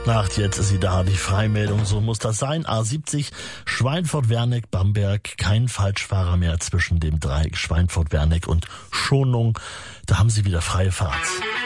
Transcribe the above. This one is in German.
Nacht, jetzt ist sie da, die Freimeldung, so muss das sein. A70, Schweinfurt-Werneck, Bamberg, kein Falschfahrer mehr zwischen dem Dreieck Schweinfurt-Werneck und Schonung. Da haben sie wieder freie Fahrt.